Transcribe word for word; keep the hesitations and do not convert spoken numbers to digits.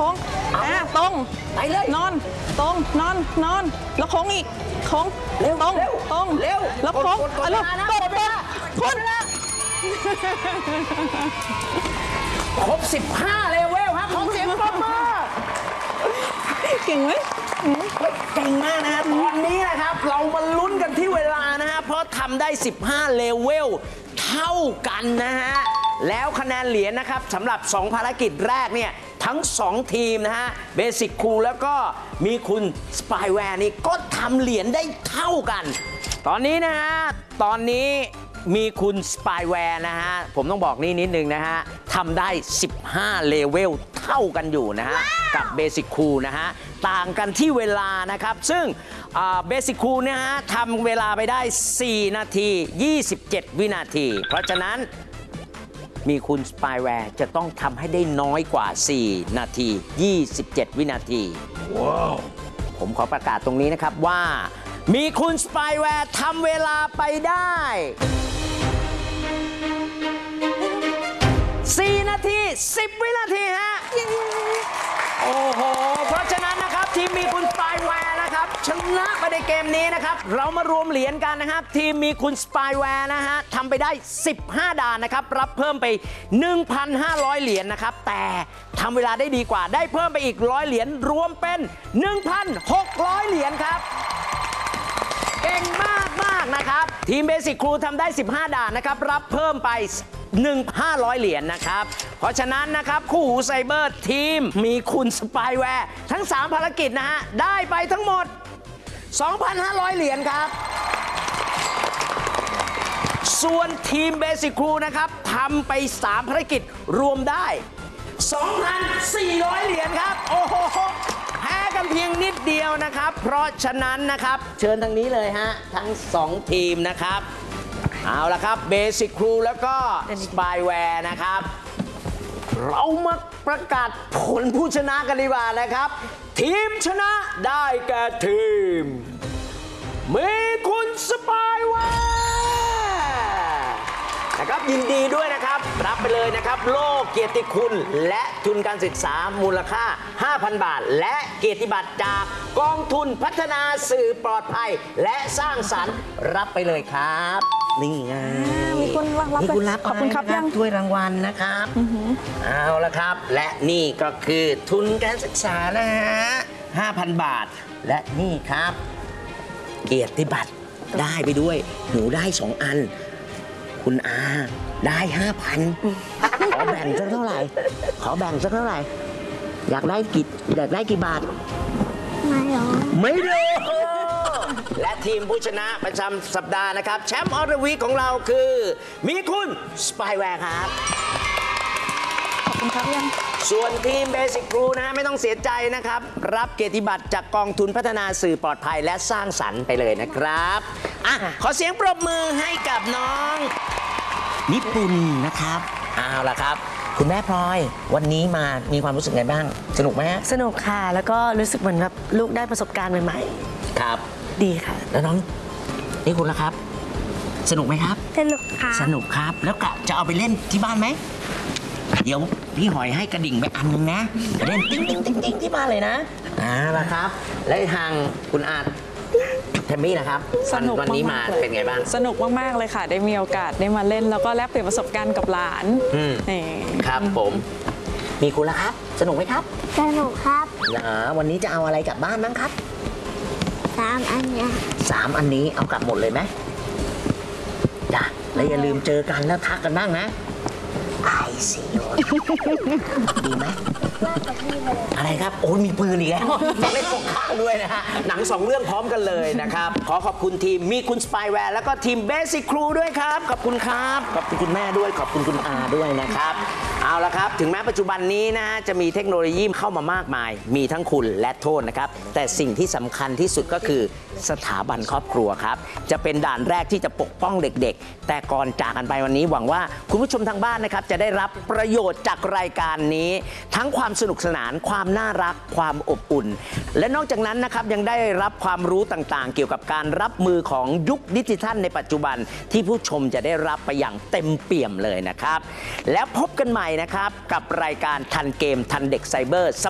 ค้งอ่าตรงไปเลยนอนตรงนอนนอนแล้วโค้งอีกโค้งเร็วตรงตรงเร็วแล้วโค้งอ่ะเร็วตรงตรงคุณครบสิบห้าเลเวลครับของเสียงปรบมือเก่งไหมเก่งมากนะครับตอนนี้นะครับเรามาลุ้นกันที่เวลานะฮะเพราะทำได้สิบห้าเลเวลเท่ากันนะฮะแล้วคะแนนเหรียญนะครับสำหรับสองภารกิจแรกเนี่ยทั้งสองทีมนะฮะเบสิกคูลแล้วก็มีคุณสปายแวร์นี่ก็ทำเหรียญได้เท่ากันตอนนี้นะฮะตอนนี้มีคุณสปายแวร์นะฮะผมต้องบอกนี่นิดนึงนะฮะทำได้สิบห้าเลเวลเท่ากันอยู่นะฮะกับเบสิกคูลนะฮะต่างกันที่เวลานะครับซึ่งเบสิกคูลนะฮะทำเวลาไปได้สี่นาทียี่สิบเจ็ดวินาทีเพราะฉะนั้นมีคุณสปายแวร์จะต้องทำให้ได้น้อยกว่าสี่นาทียี่สิบเจ็ดวินาทีว้าวผมขอประกาศตรงนี้นะครับว่ามีคุณสปายแวร์ทำเวลาไปได้สี่นาทีสิบวินาทีฮะโอ้โหเพราะฉะนั้นนะครับทีมมีคุณสปายแวร์นะครับชนะไปในเกมนี้นะครับเรามารวมเหรียญกันนะครับทีมมีคุณสปายแวร์นะฮะทำไปได้สิบห้าด่านนะครับรับเพิ่มไป หนึ่งพันห้าร้อย เหรียญนะครับแต่ทำเวลาได้ดีกว่าได้เพิ่มไปอีกร้อยเหรียญรวมเป็น หนึ่งพันหกร้อย เหรียญครับเก่งมากมากนะครับทีมเบสิกครูทำได้สิบห้าด่านนะครับรับเพิ่มไปหนึ่งพันห้าร้อย เหรียญนะครับเพราะฉะนั้นนะครับคู่หูไซเบอร์ทีมมีคุณสปายแวร์ทั้งสามภารกิจนะฮะได้ไปทั้งหมด สองพันห้าร้อย เหรียญครับส่วนทีมเบสิกครูนะครับทำไปสามภารกิจรวมได้ สองพันสี่ร้อย เหรียญครับโอ้โหแพ้กันเพียงนิดเดียวนะครับเพราะฉะนั้นนะครับเชิญทางนี้เลยฮะทั้งสองทีมนะครับเอาละครับเบสิกครูแล้วก็สปายแวร์นะครับเรามาประกาศผลผู้ชนะกันดีกว่านะครับทีมชนะได้แก่ทีมมีคุณสปายแวร์นะครับยินดีด้วยนะครับรับไปเลยนะครับโล่เกียรติคุณและทุนการศึกษามูลค่า ห้าพัน บาทและเกียรติบัตรจากกองทุนพัฒนาสื่อปลอดภัยและสร้างสรรค์รับไปเลยครับนี่ไงมีคนรับมีคุณรับขอบคุณครับยังถ้วยรางวัลนะครับเอาละครับและนี่ก็คือทุนการศึกษานะฮะ ห้าพัน บาทและนี่ครับเกียรติบัตรได้ไปด้วยหนูได้สองอันคุณอาได้ ห้าพัน ขอแบ่งสักเท่าไหร่ขอแบ่งสักเท่าไหร่อยากได้กี่อยากได้กี่บาทไม่รู้ไม่รู้และทีมผู้ชนะประจำสัปดาห์นะครับแชมป์ออเดอร์วีคของเราคือมีคุณสปายแวร์ครับขอบคุณครับยังส่วนทีมเบสิกครูนะไม่ต้องเสียใจนะครับรับเกียรติบัตรจากกองทุนพัฒนาสื่อปลอดภัยและสร้างสรรค์ไปเลยนะครับอ่ะขอเสียงปรบมือให้กับน้องนิปุนนะครับเอาล่ะครับคุณแม่พลอยวันนี้มามีความรู้สึกไงบ้างสนุกไหมสนุกค่ะแล้วก็รู้สึกเหมือนแบบลูกได้ประสบการณ์ใหม่ๆครับดีค่ะแล้วน้องนี่คุณล่ะครับสนุกไหมครับสนุกค่ะสนุกครับแล้วกะจะเอาไปเล่นที่บ้านไหมเดี๋ยวพี่หอยให้กระดิ่งไปอันนึงนะเล่นติ๊งติ๊งติ๊งติ๊งที่บ้านเลยนะอ่าล่ะครับและทางคุณอาเทมมี่นะครับสนุกวันนี้มาเป็นไงบ้างสนุกมากๆเลยค่ะได้มีโอกาสได้มาเล่นแล้วก็แลกเปลี่ยนประสบการณ์กับหลานนี่ครับผมมีคุณล่ะครับสนุกไหมครับสนุกครับอ่าวันนี้จะเอาอะไรกลับบ้านบ้างครับสามอันนี้สามอันนี้เอากลับหมดเลยไหมจ้ะแล้วอย่าลืมเจอกันแล้วทักกันบ้างนะไอซีโอดีไหมอะไรครับโอ้ยมีปืนอีกแล้วเล่นสงครามด้วยนะฮะหนังสองเรื่องพร้อมกันเลยนะครับขอขอบคุณทีมมีคุณสปายแวร์แล้วก็ทีมเบสิกครูด้วยครับขอบคุณครับขอบคุณคุณแม่ด้วยขอบคุณคุณอาด้วยนะครับเอาละครับถึงแม้ปัจจุบันนี้นะจะมีเทคโนโลยีเข้ามามากมายมีทั้งคุณและโทษนะครับแต่สิ่งที่สำคัญที่สุดก็คือสถาบันครอบครัวครับจะเป็นด่านแรกที่จะปกป้องเด็กๆแต่ก่อนจากกันไปวันนี้หวังว่าคุณผู้ชมทางบ้านนะครับจะได้รับประโยชน์จากรายการนี้ทั้งความสนุกสนานความน่ารักความอบอุ่นและนอกจากนั้นนะครับยังได้รับความรู้ต่างๆเกี่ยวกับการรับมือของยุคดิจิทัลในปัจจุบันที่ผู้ชมจะได้รับไปอย่างเต็มเปี่ยมเลยนะครับแล้วพบกันใหม่นะครับกับรายการทันเกมทันเด็กไซเบอร์สั